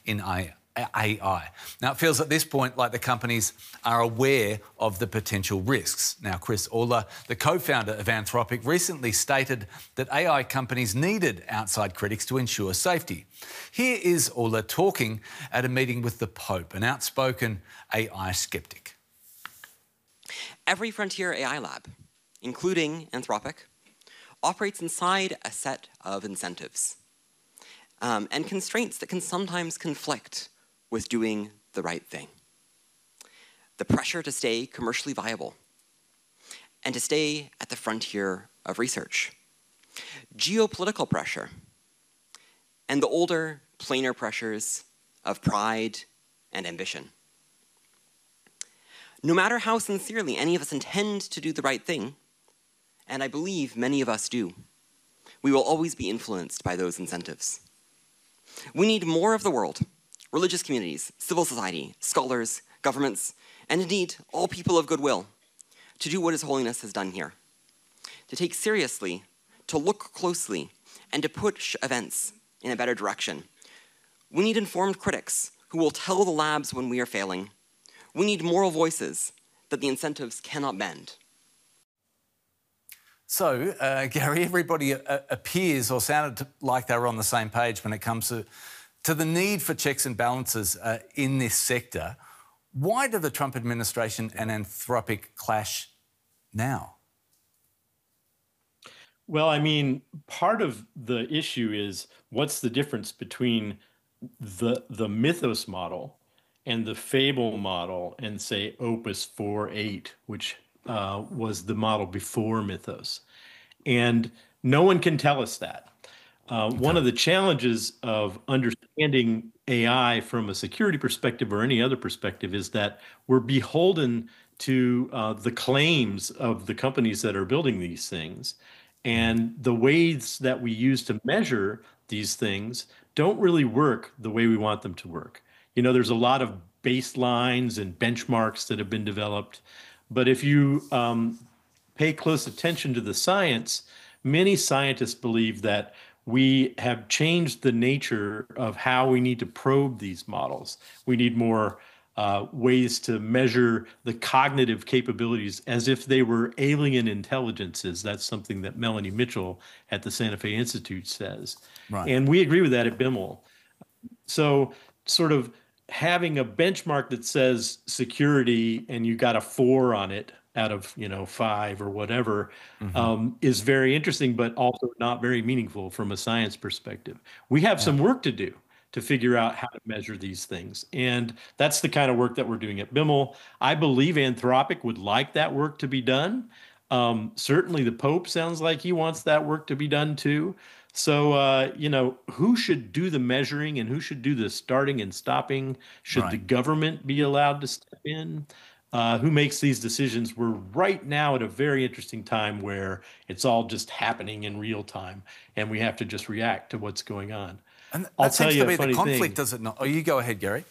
in AI. Now, it feels at this point like the companies are aware of the potential risks. Now, Chris Ulla, the co-founder of Anthropic, recently stated that AI companies needed outside critics to ensure safety. Here is Ulla talking at a meeting with the Pope, an outspoken AI skeptic. Every frontier AI lab, including Anthropic, operates inside a set of incentives and constraints that can sometimes conflict with doing the right thing. The pressure to stay commercially viable and to stay at the frontier of research. Geopolitical pressure and the older, plainer pressures of pride and ambition. No matter how sincerely any of us intend to do the right thing, and I believe many of us do, we will always be influenced by those incentives. We need more of the world, religious communities, civil society, scholars, governments, and indeed all people of goodwill, to do what His Holiness has done here. To take seriously, to look closely, and to push events in a better direction. We need informed critics who will tell the labs when we are failing. We need moral voices that the incentives cannot bend. So, Gary, everybody appears or sounded like they were on the same page when it comes to the need for checks and balances in this sector. Why do the Trump administration and Anthropic clash now? Well, I mean, part of the issue is what's the difference between the Mythos model and the Fable model and, say, Opus 4.8, which was the model before Mythos. And no one can tell us that. One of the challenges of understanding AI from a security perspective or any other perspective is that we're beholden to the claims of the companies that are building these things. And the ways that we use to measure these things don't really work the way we want them to work. You know, there's a lot of baselines and benchmarks that have been developed. But if you pay close attention to the science, many scientists believe that we have changed the nature of how we need to probe these models. We need more ways to measure the cognitive capabilities as if they were alien intelligences. That's something that Melanie Mitchell at the Santa Fe Institute says. Right. And we agree with that at BIML. So sort of having a benchmark that says security and you got a 4 on it out of 5 or whatever, is very interesting, but also not very meaningful from a science perspective. We have some work to do to figure out how to measure these things. And that's the kind of work that we're doing at BIML. I believe Anthropic would like that work to be done. Certainly the Pope sounds like he wants that work to be done too. So, who should do the measuring and who should do the starting and stopping? Should the government be allowed to step in? Who makes these decisions? We're right now at a very interesting time where it's all just happening in real time and we have to just react to what's going on. And that seems to be the conflict, does it not? Oh, you go ahead, Gary.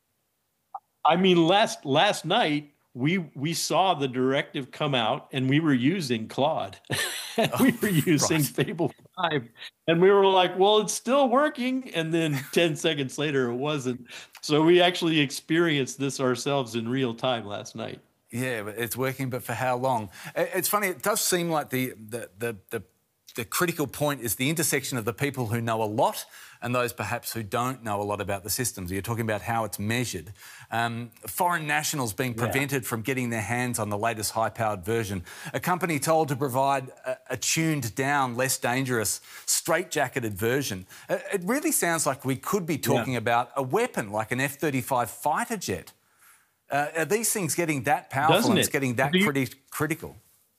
I mean, last night, we saw the directive come out and we were using Claude. We were using Fable 5 and we were like, well, it's still working. And then 10 seconds later, it wasn't. So we actually experienced this ourselves in real time last night. Yeah, but it's working, but for how long? It's funny, it does seem like the critical point is the intersection of the people who know a lot and those perhaps who don't know a lot about the systems. You're talking about how it's measured. Foreign nationals being prevented from getting their hands on the latest high-powered version. A company told to provide a tuned-down, less dangerous, straitjacketed version. It really sounds like we could be talking about a weapon like an F-35 fighter jet. Are these things getting that powerful and it's getting that critical?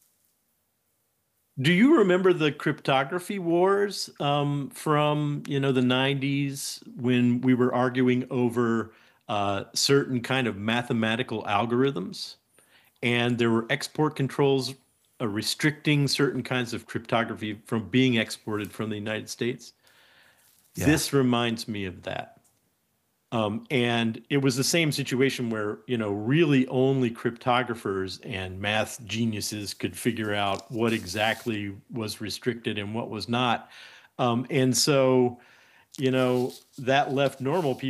Do you remember the cryptography wars from the 90s when we were arguing over certain kind of mathematical algorithms, and there were export controls restricting certain kinds of cryptography from being exported from the United States? Yeah. This reminds me of that. And it was the same situation where, really only cryptographers and math geniuses could figure out what exactly was restricted and what was not. And so, that left normal people